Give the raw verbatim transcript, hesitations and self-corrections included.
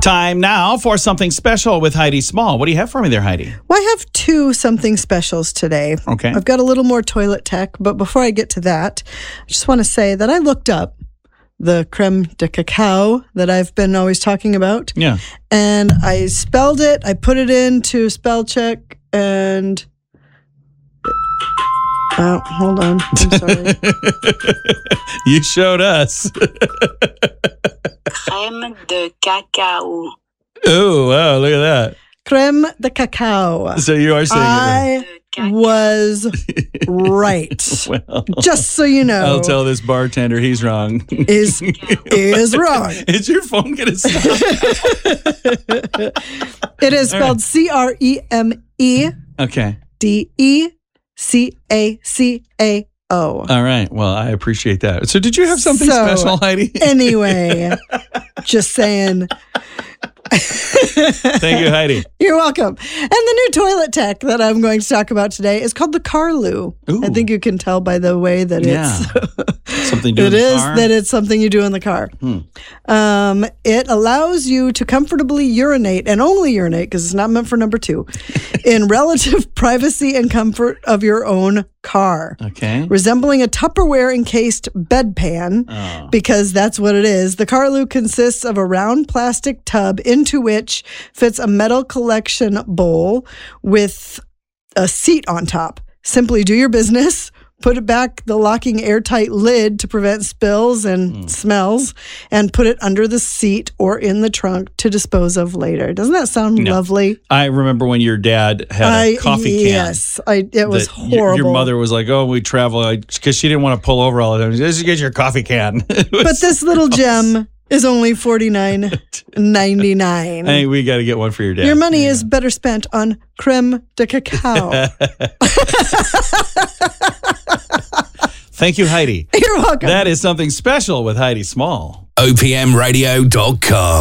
Time now for something special with Heidi Small. What do you have for me there, Heidi? Well, I have two something specials today. Okay. I've got a little more toilet tech, but before I get to that, I just want to say that I looked up the creme de cacao that I've been always talking about. Yeah. And I spelled it. I put it into spell check and... Oh, hold on. I'm sorry. You showed us. Crème de cacao. Oh, wow. Look at that. Creme de cacao. So you are saying I was right. Well, Just so you know. I'll tell this bartender he's wrong. Is is wrong. Is your phone going to stop? It is spelled C R E M E Okay. D E C A C A O. All right. Well, I appreciate that. So did you have something So, special, Heidi? Anyway, just saying. Thank you, Heidi. You're welcome. And the new toilet tech that I'm going to talk about today is called the Carloo. Ooh. I think you can tell by the way that Yeah. it's Something to do it in the is car? that it's something you do in the car. Hmm. Um, it allows you to comfortably urinate and only urinate because it's not meant for number two in relative privacy and comfort of your own car. Okay. Resembling a Tupperware encased bedpan, Oh. because that's what it is. The Carloo consists of a round plastic tub into which fits a metal collection bowl with a seat on top. Simply do your business, put it back the locking airtight lid to prevent spills and Mm. smells, and put it under the seat or in the trunk to dispose of later. Doesn't that sound No. lovely? I remember when your dad had a I, coffee can. Yes, I, it was that y- horrible. Your mother was like, "Oh, we travel," because she didn't want to pull over all the time. Just get your coffee can. It was But this little gross. gem is only forty-nine ninety-nine. Hey, we got to get one for your dad. Your money There you is better spent on creme de cacao. go. Thank you, Heidi. You're welcome. That is something special with Heidi Small. O P M radio dot com